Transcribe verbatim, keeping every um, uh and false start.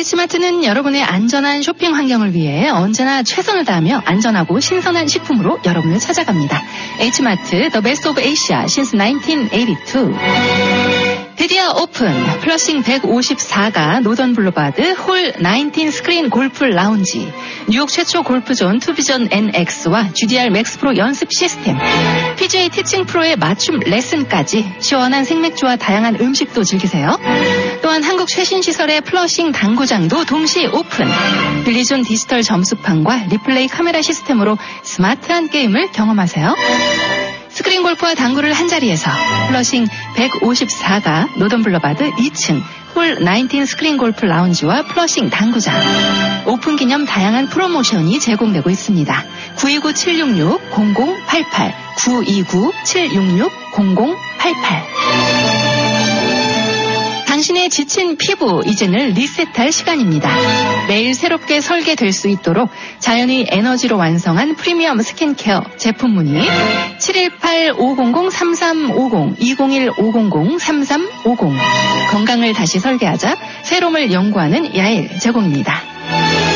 H마트는 여러분의 안전한 쇼핑 환경을 위해 언제나 최선을 다하며 안전하고 신선한 식품으로 여러분을 찾아갑니다. H마트, The Best of Asia since 나인틴 에이티투. 드디어 오픈! 플러싱 백오십사가 노던 블루바드 홀 나인틴 스크린 골프 라운지, 뉴욕 최초 골프존 투비전 엔엑스와 지디알 맥스 프로 연습 시스템, 피지에이 티칭 프로의 맞춤 레슨까지 시원한 생맥주와 다양한 음식도 즐기세요. 또한 한국 최신 시설의 플러싱 당구장도 동시 오픈. 빌리존 디지털 점수판과 리플레이 카메라 시스템으로 스마트한 게임을 경험하세요. 스크린 골프와 당구를 한자리에서 플러싱 백오십사가 노던 블루바드 이 층 홀 나인틴 스크린 골프 라운지와 플러싱 당구장. 오픈 기념 다양한 프로모션이 제공되고 있습니다. 구이구 칠육육 공공팔팔 구이구 칠육육 공공팔팔. 당신의 지친 피부, 이제는 리셋할 시간입니다. 매일 새롭게 설계될 수 있도록 자연의 에너지로 완성한 프리미엄 스킨케어 제품 문의 칠일팔 오공공 삼삼오공 이공일 오공공 삼삼오공. 건강을 다시 설계하자 새로움을 연구하는 야일 제공입니다.